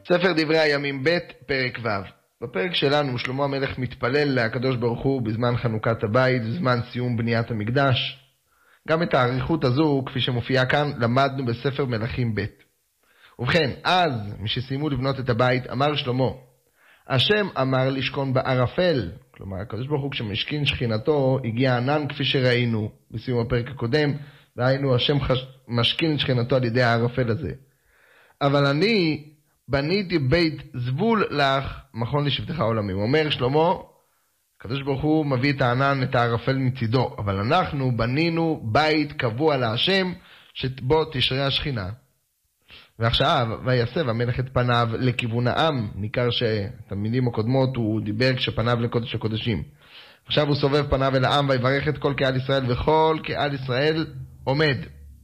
ספר דברי הימים ב' פרק ו'. בפרק שלנו שלמה המלך מתפלל לקדוש ברוך הוא בזמן חנוכת הבית, בזמן סיום בניית המקדש. גם את האריכות הזו, כפי שמופיעה כאן, למדנו בספר מלכים ב'. ובכן, אז, משסיימו לבנות את הבית, אמר שלמה, השם אמר לשכון בערפל. כלומר, הקדוש ברוך הוא כשמשכין שכינתו, הגיע ענן כפי שראינו בסיום הפרק הקודם, והיינו השם משכין שכינתו על ידי הערפל הזה. אבל אני בניתי בית זבול לך, מכון לשבטך עולמים. אומר שלמה, הקדוש ברוך הוא מביא את הענן, את הערפל מצידו, אבל אנחנו בנינו בית קבוע להשם, שבו תשרה השכינה. ועכשיו, ויסב המלך את פניו לכיוון העם. ניכר שתלמידים הקודמות הוא דיבר כשפניו לקודש הקודשים. עכשיו הוא סובב פניו אל העם ויברך את כל קהל ישראל, וכל קהל ישראל עומד.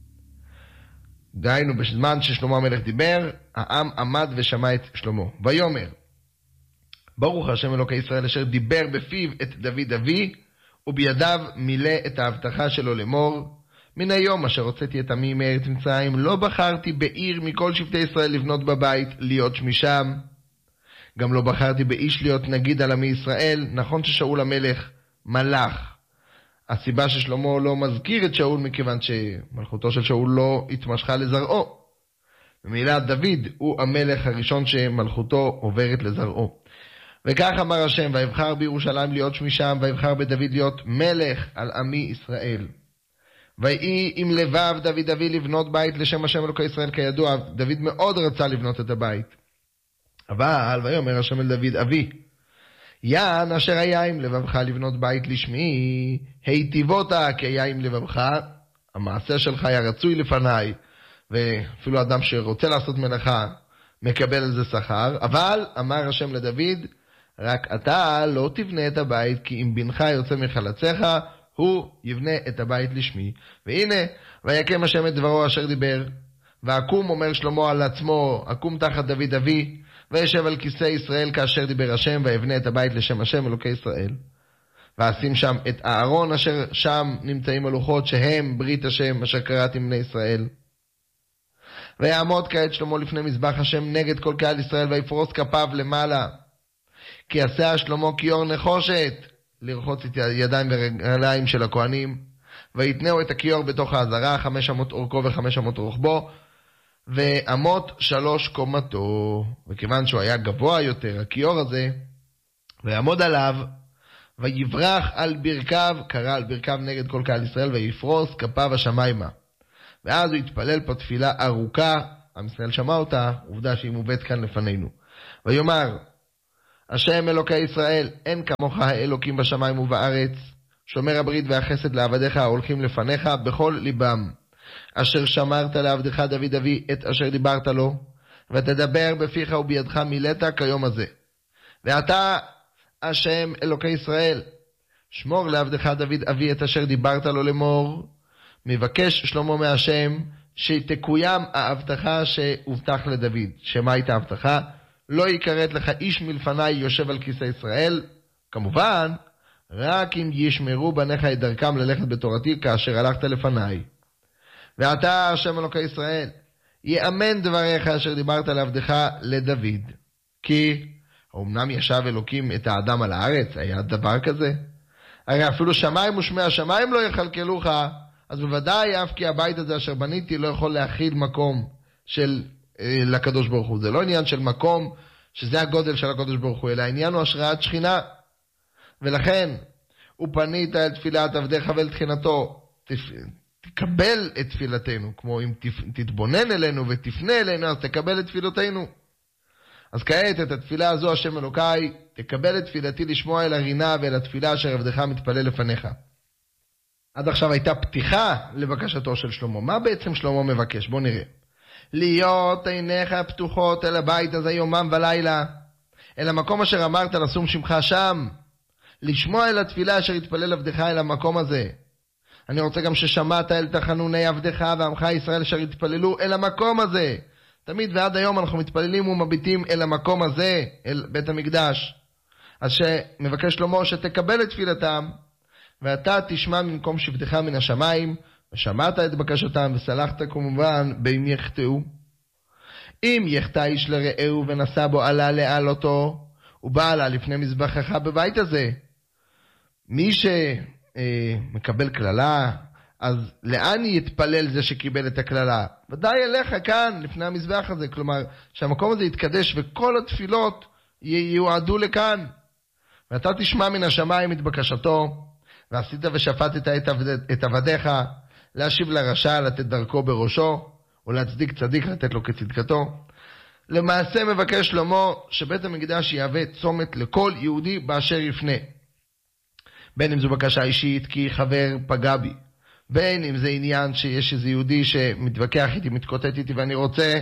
דהיינו, בזמן ששלמה המלך דיבר, העם עמד ושמע את שלמה. ויאמר, ברוך השם אלוקי ישראל אשר דיבר בפיו את דוד אבי, ובידיו מילא את ההבטחה שלו לאמור, מן היום אשר הוצאתי את עמי מארץ מצרים, לא בחרתי בעיר מכל שבטי ישראל לבנות בבית, להיות שמישם. גם לא בחרתי באיש להיות נגיד על עמי ישראל. נכון ששאול המלך מלך. הסיבה ששלמה לא מזכיר את שאול, מכיוון שמלכותו של שאול לא התמשכה לזרעו. במילה דוד הוא המלך הראשון שמלכותו עוברת לזרעו. וכך אמר השם, ויבחר בירושלים להיות שמישם, ויבחר בדוד להיות מלך על עמי ישראל. ויהי עם לבב דוד אבי לבנות בית לשם השם אלוקי ישראל. כידוע, דוד מאוד רצה לבנות את הבית. אבל ויאמר השם אל דוד אבי, יען אשר היה עם לבבך לבנות בית לשמי, היטיבות כי היה עם לבבך, המעשה שלך היה רצוי לפניי, ואפילו אדם שרוצה לעשות מלאכה מקבל על זה שכר. אבל אמר השם לדוד, רק אתה לא תבנה את הבית, כי אם בנך יוצא מחלציך, הוא יבנה את הבית לשמי. והנה, ויקם השם את דברו אשר דיבר. ואקום, אומר שלמה על עצמו, אקום תחת דוד אבי, וישב על כיסא ישראל כאשר דיבר השם, ויבנה את הבית לשם השם אלוקי ישראל. ואשים שם את אהרון אשר שם נמצאים הלוחות, שהם ברית השם אשר קראתי עם בני ישראל. ויעמוד כעת שלמה לפני מזבח השם נגד כל קהל ישראל, ויפרוס כפיו למעלה. כי עשה שלמה כיור נחושת, לרחוץ את ידיים ורגליים של הכהנים, ויתנאו את הכיור בתוך העזרה, 5 אמות אורכו ו5 אמות רוחבו, ואמות 3 קומתו. וכיוון שהוא היה גבוה יותר, הכיור הזה, ויעמוד עליו, ויברח על ברכיו, קרא על ברכיו נגד כל קהל ישראל, ויפרוס כפיו השמיימה. ואז הוא התפלל פה תפילה ארוכה, עם ישראל שמע אותה, עובדה שהיא מובאת כאן לפנינו. ויאמר, השם אלוקי ישראל, אין כמוך האלוקים בשמיים ובארץ, שומר הברית והחסד לעבדיך ההולכים לפניך בכל ליבם, אשר שמרת לעבדך דוד אבי את אשר דיברת לו, ותדבר בפיך ובידך מילאת כיום הזה. ואתה, השם אלוקי ישראל, שמור לעבדך דוד אבי את אשר דיברת לו לאמור. מבקש שלמה מהשם שתקוים ההבטחה שהובטח לדוד. שמה הייתה ההבטחה? לא יקראת לך איש מלפני יושב על כיסא ישראל, כמובן, רק אם ישמרו בניך את דרכם ללכת בתורתי כאשר הלכת לפניי. ואתה, השם אלוקי ישראל, יאמן דבריך אשר דיברת לעבדך לדוד. כי אמנם ישב אלוקים את האדם על הארץ, היה דבר כזה? הרי אפילו שמיים ושמי השמיים לא יחלקלוך, אז בוודאי אף כי הבית הזה אשר בניתי לא יכול להכיל מקום של לקדוש ברוך הוא. זה לא עניין של מקום שזה הגודל של הקדוש ברוך הוא, אלא העניין הוא השראת שכינה. ולכן, ופנית אל תפילת עבדיך ואל תחינתו, תקבל את תפילתנו, כמו אם תתבונן אלינו ותפנה אלינו, אז תקבל את תפילותינו. אז כעת את התפילה הזו, השם אלוקי, תקבל את תפילתי לשמוע אל הרינה ואל התפילה אשר עבדך מתפלל לפניך. עד עכשיו הייתה פתיחה לבקשתו של שלמה. מה בעצם שלמה מבקש? בוא נראה. להיות עיניך פתוחות אל הבית הזה יומם ולילה, אל המקום אשר אמרת לשום שמך שם, לשמוע אל התפילה אשר יתפלל עבדך אל המקום הזה. אני רוצה גם ששמעת אל תחנוני עבדך ועמך ישראל אשר יתפללו אל המקום הזה. תמיד ועד היום אנחנו מתפללים ומביטים אל המקום הזה, אל בית המקדש. אז שמבקש שלמה שתקבל את תפילתם, ואתה תשמע ממקום שבטך מן השמיים, ושמעת את בקשתם וסלחת כמובן באם יחטאו. אם יחטא איש לרעהו ונשא בו עלה לעלותו, הוא בא עלה לפני מזבחך בבית הזה. מי שמקבל כללה, אז לאן יתפלל זה שקיבל את הכללה? ודאי אליך כאן, לפני המזבח הזה. כלומר, שהמקום הזה יתקדש וכל התפילות ייועדו לכאן. ואתה תשמע מן השמיים את בקשתו, ועשית ושפטת את עבדיך, להשיב לרשע, לתת דרכו בראשו, ולהצדיק צדיק, לתת לו כצדקתו. למעשה מבקש שלמה שבית המקדש יהווה צומת לכל יהודי באשר יפנה. בין אם זו בקשה אישית כי חבר פגע בי, בין אם זה עניין שיש איזה יהודי שמתווכח איתי, מתקוטט איתי ואני רוצה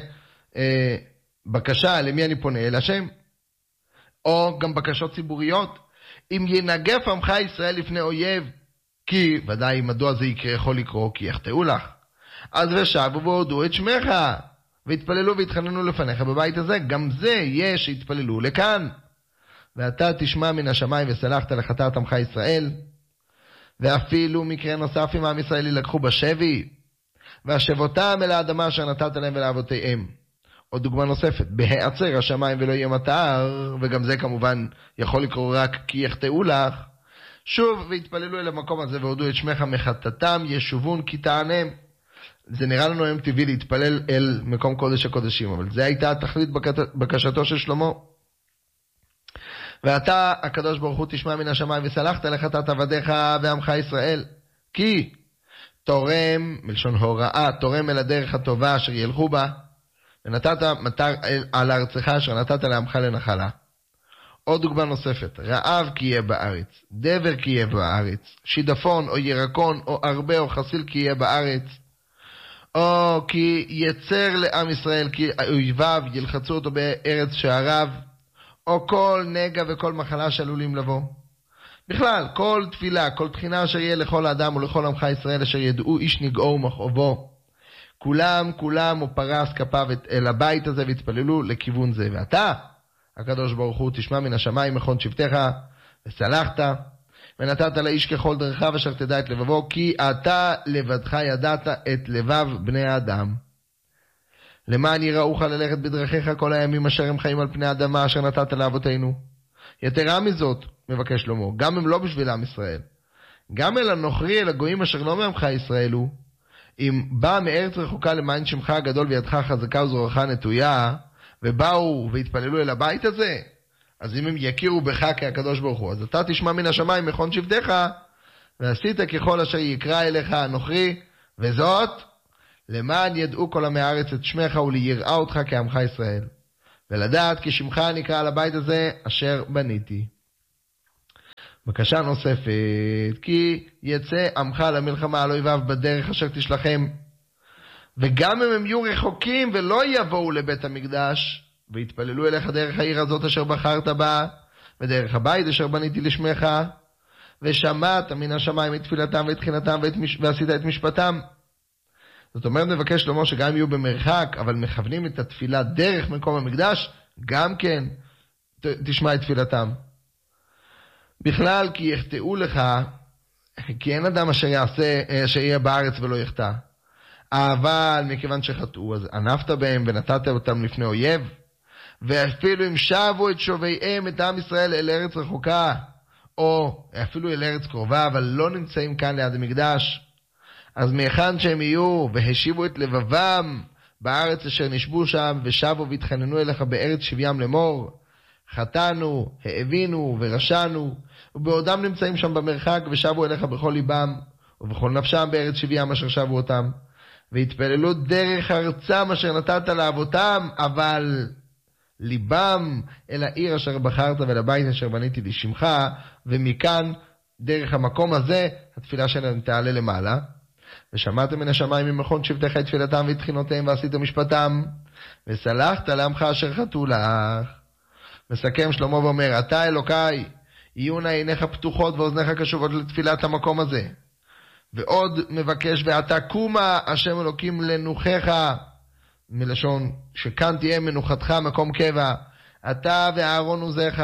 בקשה, למי אני פונה? אל השם. או גם בקשות ציבוריות. אם ינגף עמך ישראל לפני אויב, כי ודאי מדוע זה יקרה, יכול לקרות, כי יחטאו לך. אז ושבו והודו את שמך, והתפללו והתחננו לפניך בבית הזה. גם זה יש שהתפללו לכאן. ואתה תשמע מן השמיים וסלחת לחטאת עמך ישראל. ואפילו מקרה נוסף עם עם ישראל ילקחו בשבי, והשבותם אל האדמה אשר נתת להם ולאבותיהם. עוד דוגמה נוספת, בהיעצר השמיים ולא יהיה מטר, וגם זה כמובן יכול לקרות רק כי יחטאו לך. שוב והתפללו אל המקום הזה והודו את שמך מחטאתם ישובון כי תענם. זה נראה לנו היום טבעי להתפלל אל מקום קודש הקודשים, אבל זה הייתה תכלית בקשתו של שלמה. ואתה הקדוש ברוך הוא תשמע מן השמיים וסלחת לחטאת עבדיך ועמך ישראל, כי תורם מלשון הוראה, תורם אל הדרך הטובה אשר ילכו בה, ונתת מטר על ארצך אשר נתת לעמך לנחלה. עוד דוגמה נוספת, רעב כי יהיה בארץ, דבר כי יהיה בארץ, שידפון או ירקון או הרבה או חסיל כי יהיה בארץ, או כי יצר לעם ישראל כי אויביו ילחצו אותו בארץ שעריו, או כל נגע וכל מחלה שעלולים לבוא. בכלל, כל תפילה, כל תחינה אשר יהיה לכל האדם ולכל עמך ישראל אשר ידעו איש נגעו ומכאובו. כולם הוא פרס כפיו אל הבית הזה והתפללו לכיוון זה. ואתה, הקדוש ברוך הוא, תשמע מן השמיים מכון שבטך וסלחת, ונתת לאיש ככל דרכיו אשר תדע את לבבו, כי אתה לבדך ידעת את לבב בני האדם. למען יראוך ללכת בדרכיך כל הימים אשר הם חיים על פני האדמה אשר נתת לאבותינו. יתרה מזאת, מבקש שלמה, גם הם לא בשביל עם ישראל. גם אל הנוכרי, אל הגויים אשר לא מעמך ישראל הוא, אם בא מארץ רחוקה למען שמך הגדול וידך חזקה וזרועך נטויה, ובאו והתפללו אל הבית הזה, אז אם הם יכירו בך כהקדוש ברוך הוא, אז אתה תשמע מן השמיים מכון שבטך, ועשית ככל אשר יקרא אליך הנוכרי, וזאת למען ידעו כל עמי הארץ את שמך וליראה אותך כעמך ישראל, ולדעת כי שמך נקרא על הבית הזה אשר בניתי. בקשה נוספת, כי יצא עמך למלחמה על אויביו בדרך אשר תשלחם, וגם אם הם יהיו רחוקים ולא יבואו לבית המקדש, והתפללו אליך דרך העיר הזאת אשר בחרת בה, ודרך הבית אשר בניתי לשמך, ושמעת מן השמיים את תפילתם ואת תחינתם ועשית את משפטם. זאת אומרת, מבקש שלמה שגם יהיו במרחק, אבל מכוונים את התפילה דרך מקום המקדש, גם כן תשמע את תפילתם. בכלל, כי יחטאו לך, כי אין אדם אשר יהיה בארץ ולא יחטא. אבל מכיוון שחטאו, אז ענפת בהם ונתת אותם לפני אויב, ואפילו אם שבו את שוביהם את עם ישראל אל ארץ רחוקה, או אפילו אל ארץ קרובה, אבל לא נמצאים כאן ליד המקדש, אז מהיכן שהם יהיו והשיבו את לבבם בארץ אשר נשבו שם, ושבו והתחננו אליך בארץ שביים לאמור, חטאנו, האבינו ורשענו, ובעודם נמצאים שם במרחק ושבו אליך בכל ליבם ובכל נפשם בארץ שביים אשר שבו אותם, והתפללו דרך ארצם אשר נתת לאבותם, אבל ליבם אל העיר אשר בחרת ולבית אשר בניתי לשמך, ומכאן דרך המקום הזה התפילה שלהם תעלה למעלה. ושמעת מן השמיים ממכון שבטך את תפילתם ואת תחינותיהם ועשית משפטם, וסלחת לעמך אשר חטאו לך. מסכם שלמה ואומר, אתה אלוקיי, יהיו נא עיניך פתוחות ואוזניך קשובות לתפילת המקום הזה. ועוד מבקש, ואתה קומה השם אלוקים לנוחך, מלשון שכאן תהיה מנוחתך מקום קבע, אתה ואהרון עוזיך.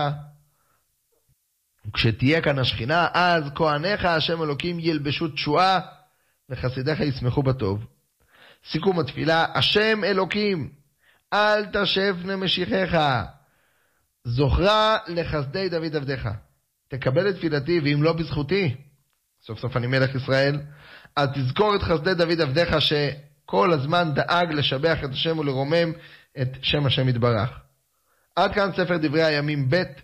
כשתהיה כאן השכינה, אז כהניך השם אלוקים ילבשו תשועה, וחסידיך ישמחו בטוב. סיכום התפילה, השם אלוקים, אל תשפנה משיחך. זוכרה לחסדי דוד עבדך. תקבל את תפילתי, ואם לא בזכותי, סוף סוף אני מלך ישראל, אז תזכור את חסדי דוד עבדך, שכל הזמן דאג לשבח את השם ולרומם את שם השם יתברך. עד כאן ספר דברי הימים ב'.